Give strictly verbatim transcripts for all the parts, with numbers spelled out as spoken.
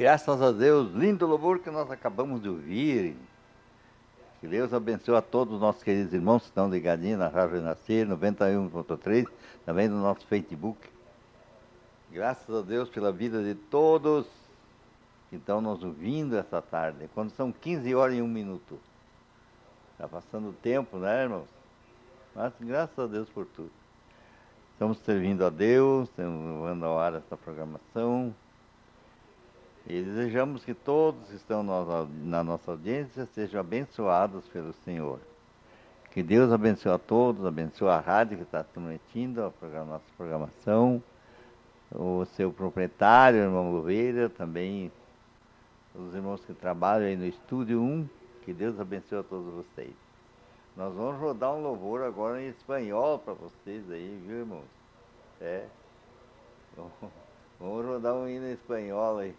Graças a Deus, lindo louvor que nós acabamos de ouvir. Que Deus abençoe a todos os nossos queridos irmãos que estão ligadinhos na Rádio Renascer noventa e um ponto três, também no nosso Facebook. Graças a Deus pela vida de todos que estão nos ouvindo essa tarde, quando são quinze horas e um minuto. Está passando o tempo, né, irmãos? Mas graças a Deus por tudo. Estamos servindo a Deus, estamos levando ao ar essa programação. E desejamos que todos que estão na nossa audiência sejam abençoados pelo Senhor. Que Deus abençoe a todos, abençoe a rádio que está transmitindo a nossa programação, o seu proprietário, o irmão Louveira, também os irmãos que trabalham aí no Estúdio um, que Deus abençoe a todos vocês. Nós vamos rodar um louvor agora em espanhol para vocês aí, viu, irmãos? É. Vamos rodar um hino em espanhol aí.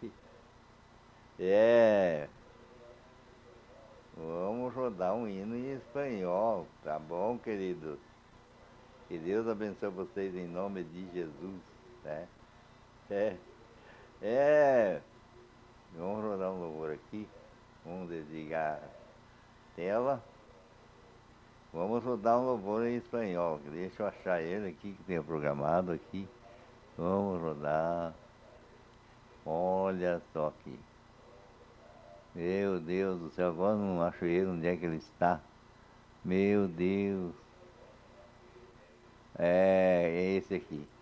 É, vamos rodar um hino em espanhol, tá bom, queridos? Que Deus abençoe vocês em nome de Jesus, né? É, é, vamos rodar um louvor aqui, vamos desligar a tela, vamos rodar um louvor em espanhol, deixa eu achar ele aqui, que tenho programado aqui, vamos rodar, olha só aqui. Meu Deus do céu, agora não acho ele, onde é que ele está? Meu Deus. É, é esse aqui.